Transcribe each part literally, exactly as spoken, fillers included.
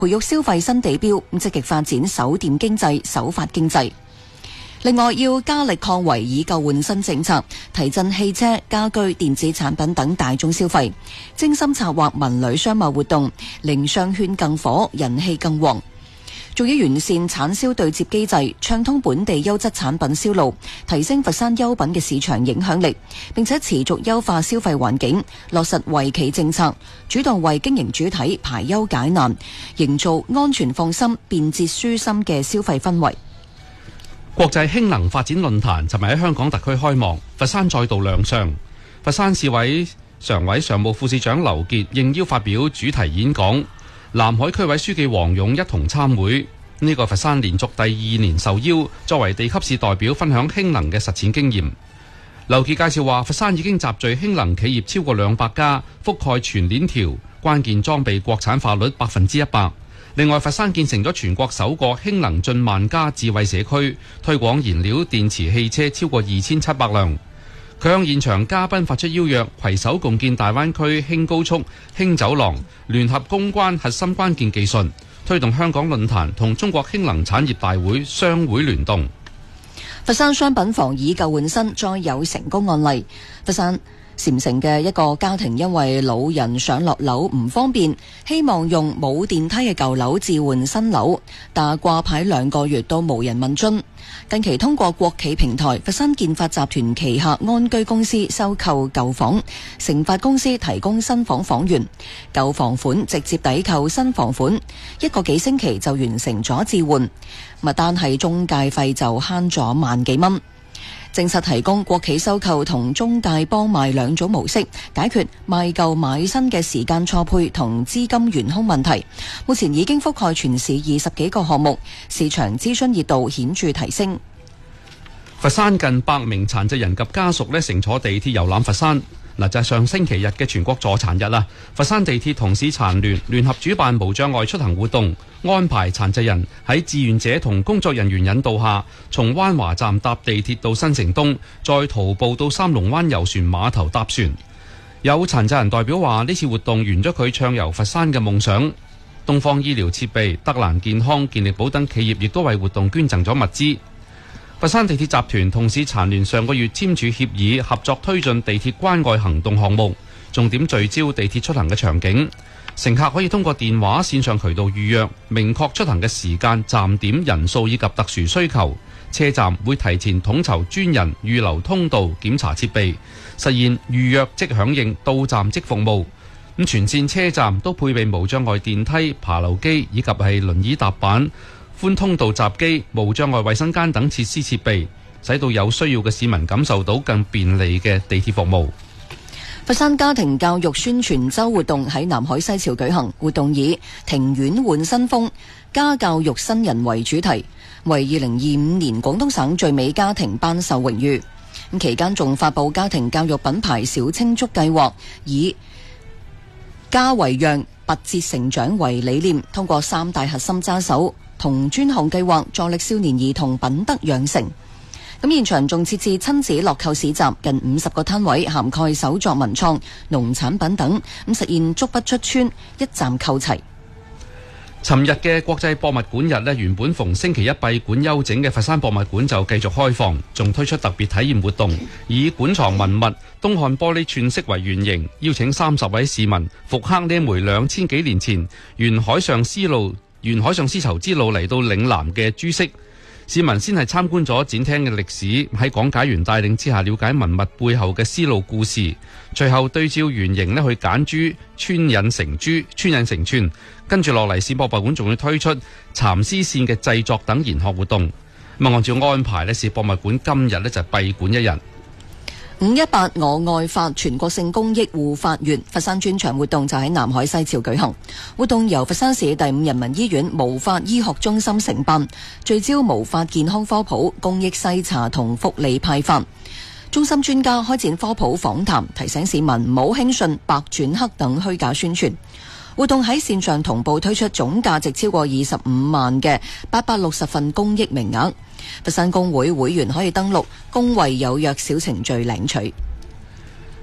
培育消費新地標，積極發展首店經濟、首發經濟。另外，要加力抗圍以舊換新政策，提振汽車、家居、電子產品等大宗消費，精心策劃文旅商貿活動，令商圈更火、人氣更旺。仲要完善產銷對接機制，暢通本地優質產品銷路，提升佛山優品嘅市場影響力，並且持續優化消費環境，落實惠企政策，主動為經營主體排憂解難，營造安全放心、便捷舒心嘅消費氛圍。 國際氫能發展論壇尋日喺香港特區開幕，佛山再度亮相。佛山市委常委、常務副市長劉傑應邀發表主題演講，南海區委書記黃勇一同參會。呢、這個佛山連續第二年受邀作為地級市代表分享氫能嘅實踐經驗。劉傑介紹話，佛山已經集聚氫能企業超過兩百家，覆蓋全鏈條，關鍵裝備國產化率百分之一百。另外，佛山建成咗全國首個氫能進萬家智慧社區，推廣燃料電池汽車超過二千七百輛。佢向現場嘉賓發出邀約，攜手共建大灣區氫高速、氫走廊，聯合攻關核心關鍵技術，推動香港論壇同中國氫能產業大會雙會聯動。 佛山商品房以舊換新，再有成功案例。佛山禪城嘅一個家庭因為老人上落樓唔方便，希望用冇電梯嘅舊樓置換新樓，但掛牌兩個月都無人問津。近期通過國企平台佛山建發集團旗下安居公司收購舊房，成發公司提供新房房源，舊房款直接抵扣新房款，一個幾星期就完成咗置換，咪單係中介費就慳咗萬幾蚊。證實提供國企收購同中介幫賣兩種模式，解決賣舊買新嘅時間錯配同資金懸空問題。目前已經覆蓋全市二十幾個項目，市場諮詢熱度顯著提升。 佛山近百名殘疾人及家屬呢乘坐地鐵遊覽佛山。嗱，就係上星期日嘅全國助殘日啦。佛山地鐵同市殘聯聯合主辦無障礙出行活動，安排殘疾人喺志願者同工作人員引導下，從灣華站搭地鐵到新城東，再徒步到三龍灣遊船碼頭搭船。有殘疾人代表話，呢次活動圓咗佢暢遊佛山嘅夢想。東方醫療設備、德蘭健康、健力寶等企業亦都為活動捐贈咗物資。佛山地鐵集團同市殘聯上個月簽署協議，合作推進地鐵關愛行動項目，重點聚焦地鐵出行嘅場景。乘客可以通過電話線上渠道預約，明確出行嘅時間、站點、人數以及特殊需求。車站會提前統籌專人預留通道、檢查設備，實現預約即響應、到站即服務。咁全線車站都配備無障礙電梯、爬樓機以及係輪椅踏板、寬通道閘機、無障礙衛生間等設施設備，使到有需要嘅市民感受到更便利嘅地鐵服務。 佛山家庭教育宣傳周活動喺南海西樵舉行，活動以庭院換新風、家教育新人為主題，為二零二五年廣東省最美家庭頒授榮譽。咁期間仲發佈家庭教育品牌小青竹計劃，以家為讓、拔節成長為理念，通過三大核心揸手同專項計劃助力少年兒童品德養成。咁現場仲設置親子樂購市集，近五十個攤位，涵蓋手作文創、農產品等，咁實現足不出村，一站購齊。 尋日嘅國際博物館日呢，原本逢星期一閉館休整嘅佛山博物館就繼續開放，仲推出特別體驗活動，以館藏文物東漢玻璃串飾為原型，邀請三十位市民復刻呢枚兩千幾年前沿海上絲路沿海上絲綢之路嚟到嶺南嘅珠飾。市民先係參觀咗展廳嘅歷史，喺講解員帶領之下了解文物背後嘅絲路故事，最後對照原型呢去揀珠，穿引成珠，穿引成串。跟住落嚟，市博物館仲要推出蠶絲線嘅製作等研學活動。咁啊，按照安排呢，市博物館今日呢就閉館一日。 五一八我愛法全國性公益護法月佛山專場活動就喺南海西樵舉行。活動由佛山市第五人民醫院毛髮醫學中心承辦，聚焦毛髮健康科普、公益篩查同福利派發。中心專家開展科普訪談，提醒市民唔好輕信白轉黑等虛假宣傳。活動喺線上同步推出總價值超過二十五萬嘅八百六十份公益名額。佛山工會會員可以登錄工衛有約小程序領取。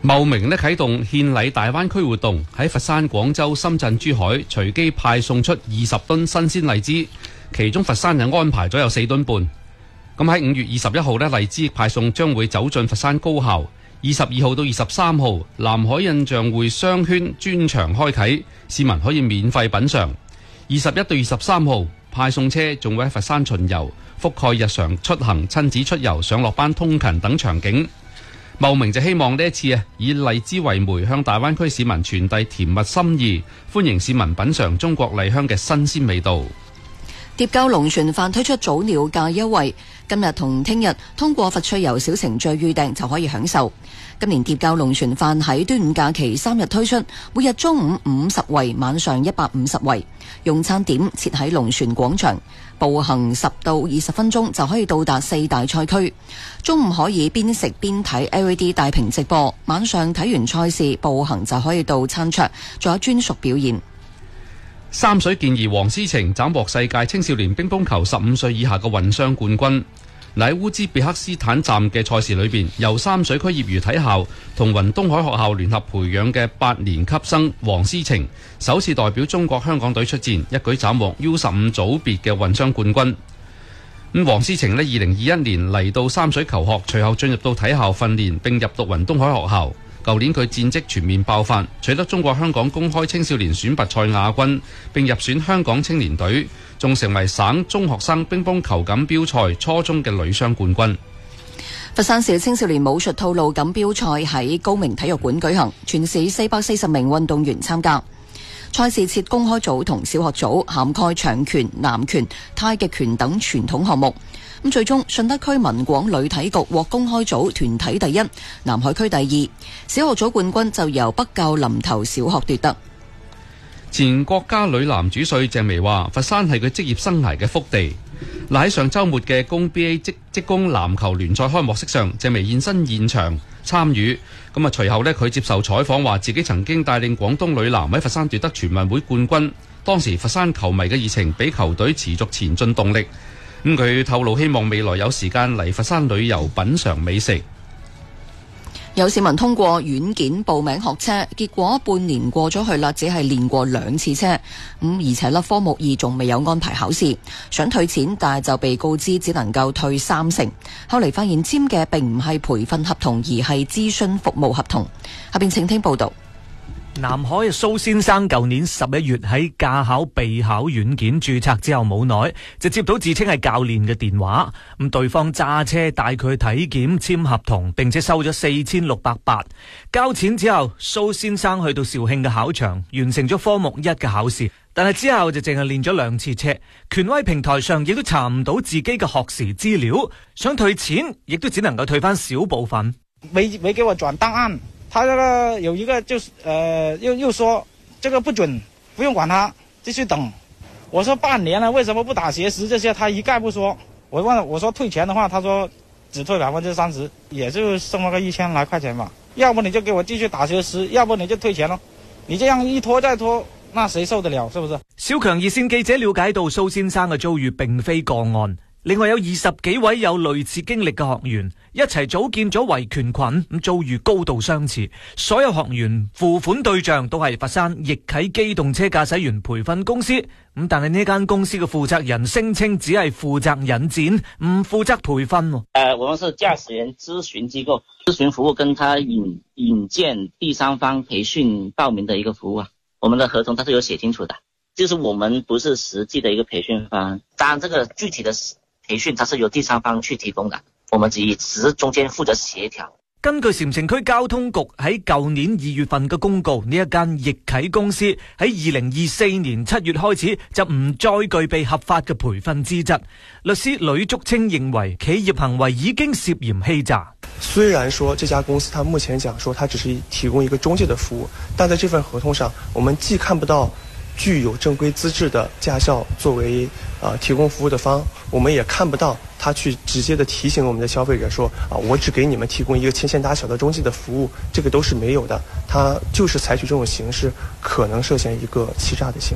茂名呢啟動獻禮大灣區活動，喺佛山、廣州、深圳、珠海隨機派送出二十噸新鮮荔枝，其中佛山就安排咗有四噸半。咁喺五月二十一號呢，荔枝派送將會走進佛山高校。二十二號到二十三號，南海印象會商圈專場開啟，市民可以免費品嚐。二十一到二十三號，派送車仲會喺佛山巡遊，覆蓋日常出行、親子出遊、上落班通勤等場景。茂名就希望呢一次啊，以荔枝為媒，向大灣區市民傳遞甜蜜心意，歡迎市民品嚐中國麗香嘅新鮮味道。 疊滘龍船飯推出早鳥價優惠，今日同聽日通過佛趣遊小程序預訂就可以享受。今年疊滘龍船飯喺端午假期三日推出，每日中午五十圍，晚上一百五十圍。用餐點設喺龍船廣場，步行十到二十分鐘就可以到達四大賽區。中午可以邊食邊睇 L E D 大屏直播，晚上睇完賽事步行就可以到餐桌，仲有專屬表演。 三水健兒黃思晴斬獲世界青少年乒乓球十五歲以下嘅混雙冠軍。喺烏茲別克斯坦站嘅賽事裏邊，由三水區業餘體校同雲東海學校聯合培養嘅八年級生黃思晴，首次代表中國香港隊出戰，一舉斬獲 U 十五組別嘅混雙冠軍。咁黃思晴呢，二零二一年嚟到三水求學，隨後進入到體校訓練，並入讀雲東海學校。舊年佢戰績全面爆發，取得中國香港公開青少年選拔賽亞軍，並入選香港青年隊，仲成為省中學生乒乓球錦標賽初中嘅女雙冠軍。 佛山市青少年武術套路錦標賽喺高明體育館舉行，全市四百四十名運動員參加。賽事設公開組同小學組，涵蓋長拳、南拳、太極拳等傳統項目。咁最終順德區文廣女體局獲公開組團體第一，南海區第二，小學組冠軍就由北滘林頭小學奪得。 前國家女籃主帥鄭薇話：佛山係佢職業生涯嘅福地。嗱，喺上週末嘅公 B A 職職工籃球聯賽開幕式上，鄭薇現身現場參與。咁啊，隨後呢，佢接受採訪話，自己曾經帶領廣東女籃喺佛山奪得全運會冠軍。當時佛山球迷嘅熱情俾球隊持續前進動力。咁佢透露希望未來有時間嚟佛山旅遊品嚐美食。 有市民通過軟件報名學車，結果半年過咗去啦，只係練過兩次車。咁、嗯、而且咧科目二仲未有安排考試，想退錢，但係就被告知只能夠退三成。後嚟發現簽嘅並唔係培訓合同，而係諮詢服務合同。下邊請聽報道。 南海蘇先生舊年十一月喺駕考備考軟件註冊之後冇耐，就接到自稱係教練嘅電話，咁對方揸車帶佢去體檢簽合同，並且收咗四千六百八。交錢之後，蘇先生去到肇慶嘅考場完成咗科目一嘅考試，但係之後就淨係練咗兩次車。權威平台上亦都查唔到自己嘅學時資料，想退錢亦都只能夠退翻少部分。 沒沒給我轉檔案。他這個有一個就是，呃，又又說這個不准，不用管他，繼續等。我說半年了，為什麼不打學時這些？他一概不說。我問我說退錢的話，他說只退百分之三十，也就剩了個一千來塊錢吧。要不你就給我繼續打學時，要不你就退錢咯。你這樣一拖再拖，那誰受得了？是不是？ 小強熱線記者了解到，蘇先生嘅遭遇並非個案。另外有二十幾位有類似經歷嘅學員一齊組建咗維權群，咁遭遇高度相似。所有學員付款對象都係佛山易啟機動車駕駛員培訓公司，咁但係呢間公司嘅負責人聲稱只係負責引薦，唔負責培訓。誒、 呃，我們是駕駛員諮詢機構，諮詢服務跟他引引薦第三方培訓報名的一個服務啊。我們的合同它是有寫清楚的，就是我們不是實際的一個培訓方，當然這個具體的培訓它是由第三方去提供的，我們只只是中間負責協調。 根據禪城區交通局喺舊年二月份嘅公告，呢一間易啟公司喺二零二四年七月開始就唔再具備合法嘅培訓資質。律師呂竹清認為企業行為已經涉嫌欺詐。 雖然說這家公司它目前講說它只是提供一個中介的服務，但在這份合同上，我們既看不到具有正規資質的駕校作為呃提供服務的方，我們也看不到他去直接的提醒我們的消費者說啊，我只給你們提供一個牽線搭橋的中介的服務，這個都是沒有的。他就是採取這種形式，可能涉嫌一個欺詐的行為。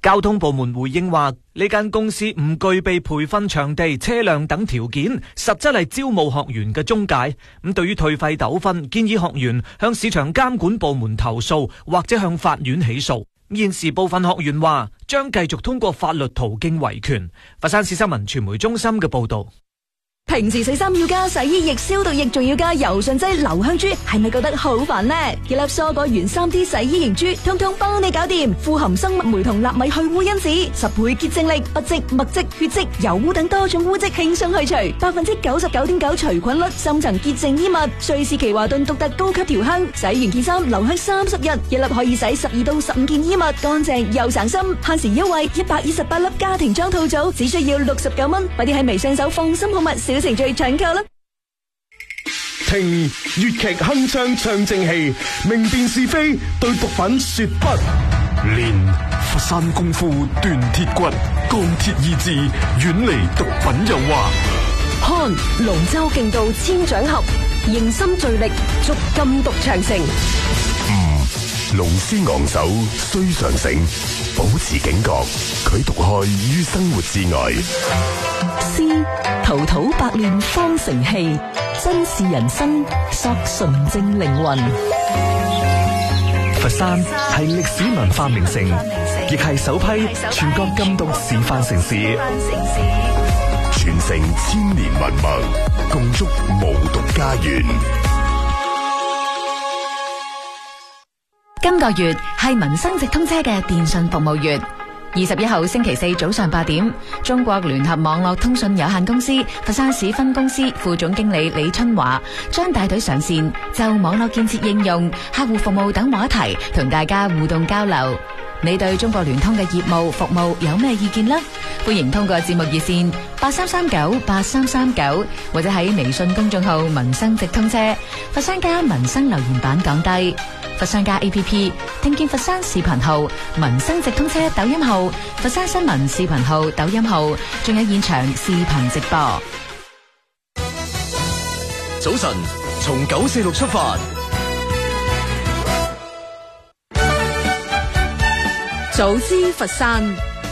交通部門回應話，呢間公司唔具備培訓場地、車輛等條件，實質係招募學員嘅中介。咁對於退費糾紛，建議學員向市場監管部門投訴，或者向法院起訴。現時部分學員話將繼續通過法律途徑維權。佛山市新聞傳媒中心嘅報道。 平時洗衫要加洗衣液、消毒液，仲要加柔順劑、留香珠，係咪覺得好煩呢？幾粒蔬果原三 D 洗衣凝珠，通通幫你搞掂，富含生物酶同納米去污因子，十倍潔淨力，不織、墨漬、血漬、油污等多種污漬輕鬆去除，百分之九十九點九除菌率，深層潔淨衣物，瑞士奇華頓獨特高級調香，洗完件衫留香三十日，一粒可以洗十二到十五件衣物，乾淨又省心。限時優惠一百二十八粒家庭裝套組，只需要六十九蚊，快啲喺微信搜放心好物小程序搶購啦！ 聽粵劇鏗鏘唱正氣，明辨是非，對毒品說不。練佛山功夫鍛鐵骨，鋼鐵意志遠離毒品誘惑。 看龍舟競渡千掌合，凝心聚力逐禁毒長城。 嗯，龍師昂首須上醒，保持警覺，拒毒害於生活之外。 詩陶土百煉方成器，真是人生索純正靈魂。 佛山係歷史文化名城，亦係首批全國禁毒示範城市， 傳承千年文脈，共築無毒家園。 今個月係民生直通車嘅電信服務月。二十一號星期四早上八點，中國聯合網絡通訊有限公司佛山市分公司副總經理李春華將帶隊上線，就網絡建設應用、客戶服務等話題同大家互動交流。你對中國聯通嘅業務服務有咩意見呢？歡迎通過節目熱線八三三九八三三九，或者喺微信公眾號民生直通車佛山家民生留言板講低。佛山家 A P P 聽見佛山視頻號、民生直通車抖音號、佛山新聞視頻號抖音號，仲有現場視頻直播。 早晨，從九四六出發， 早知佛山。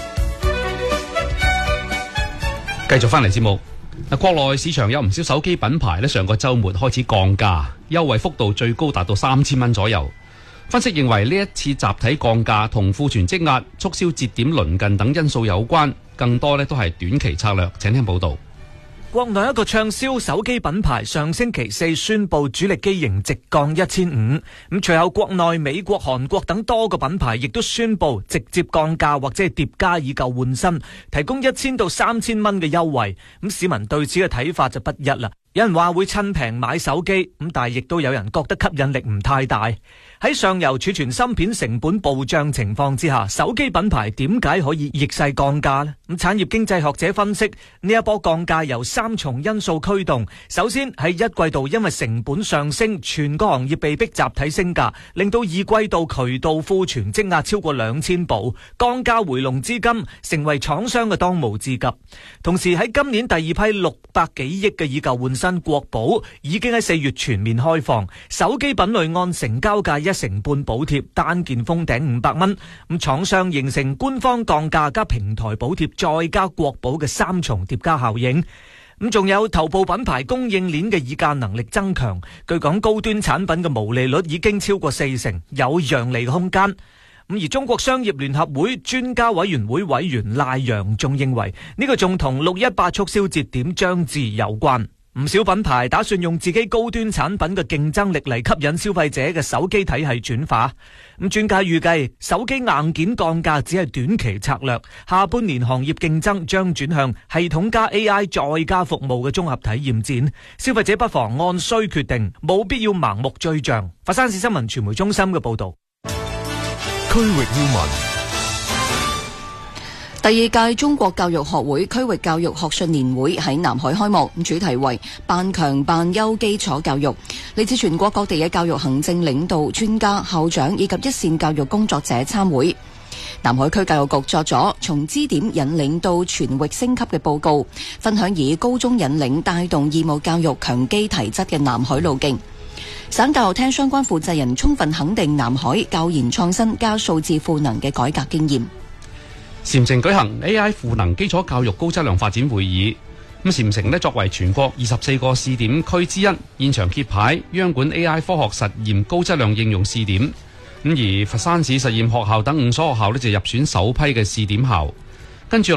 繼續翻嚟節目。嗱，國內市場有唔少手機品牌咧，上個週末開始降價，優惠幅度最高達到三千蚊左右。分析認為呢一次集體降價同庫存積壓、促銷節點鄰近等因素有關，更多咧都係短期策略。請聽報導。 國內一個暢銷手機品牌上星期四宣布主力機型直降一千五，咁隨後國內美國、韓國等多個品牌亦都宣布直接降價或者係疊加以舊換新，提供一千到三千蚊嘅優惠。咁市民對此嘅睇法就不一啦。有人話會趁平買手機，咁但係亦都有人覺得吸引力唔太大。喺上游儲存芯片成本暴漲情況之下，手機品牌點解可以逆勢降價呢？咁產業經濟學者分析，呢一波降價由三重因素驅動。首先係一季度因為成本上升，全個行業被逼集體升價，令到二季度渠道庫存積壓超過兩千部，降價回籠資金成為廠商嘅當務之急。同時喺今年第二批六百幾億嘅以舊換新國保已經喺四月全面開放，手機品類按成交價一成半補貼，單件封頂五百蚊。咁廠商形成官方降價加平台補貼再加國保嘅三重疊加效應。咁仲有頭部品牌供應鏈嘅議價能力增強，據講高端產品嘅毛利率已經超過四成，有讓利嘅空間。咁而中國商業聯合會專家委員會委員賴陽仲認為呢個仲同六一八促銷節點將至有關。唔少品牌打算用自己高端產品嘅競爭力嚟吸引消費者嘅手機體系轉化。咁專家預計手機硬件降價只係短期策略，下半年行業競爭將轉向系統加 A I 再加服務嘅綜合體驗戰。消費者不妨按需決定，冇必要盲目追漲。佛山市新聞傳媒中心嘅報道。 區域要聞。 第二屆中國教育學會區域教育學術年會喺南海開幕，主題為辦強辦優基礎教育。嚟自全國各地嘅教育行政領導、專家、校長以及一線教育工作者參會。南海區教育局作咗從支點引領到全域升級嘅報告，分享以高中引領帶動義務教育強基提質嘅南海路徑。省教育廳相關負責人充分肯定南海教研創新加數字賦能嘅改革經驗。 禪城舉行 A I 賦能基礎教育高質量發展會議。咁禪城呢作為全國二十四個試點區之一，現場揭牌央管 A I 科學實驗高質量應用試點。咁而佛山市實驗學校等五所學校呢就入選首批嘅試點校。跟住